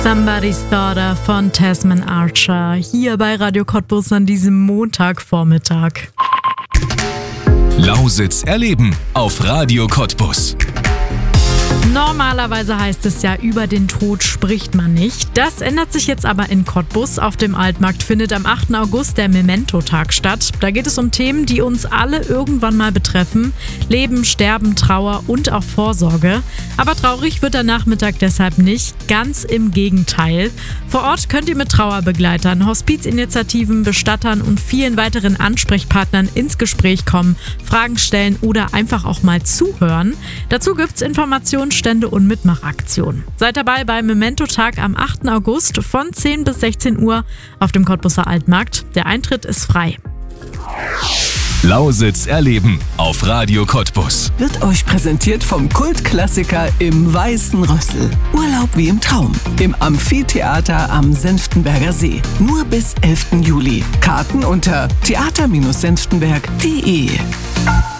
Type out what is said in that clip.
Somebody's Daughter von Tasman Archer, hier bei Radio Cottbus an diesem Montagvormittag. Lausitz erleben auf Radio Cottbus. Normalerweise heißt es ja, über den Tod spricht man nicht. Das ändert sich jetzt aber in Cottbus. Auf dem Altmarkt findet am 8. August der Memento-Tag statt. Da geht es um Themen, die uns alle irgendwann mal betreffen. Leben, Sterben, Trauer und auch Vorsorge. Aber traurig wird der Nachmittag deshalb nicht. Ganz im Gegenteil. Vor Ort könnt ihr mit Trauerbegleitern, Hospizinitiativen, Bestattern und vielen weiteren Ansprechpartnern ins Gespräch kommen, Fragen stellen oder einfach auch mal zuhören. Dazu gibt's Informationsstände und Mitmachaktionen. Seid dabei beim Memento-Tag am 8. August von 10 bis 16 Uhr auf dem Cottbuser Altmarkt. Der Eintritt ist frei. Lausitz erleben auf Radio Cottbus. Wird euch präsentiert vom Kultklassiker im Weißen Rössel. Urlaub wie im Traum. Im Amphitheater am Senftenberger See. Nur bis 11. Juli. Karten unter theater-senftenberg.de.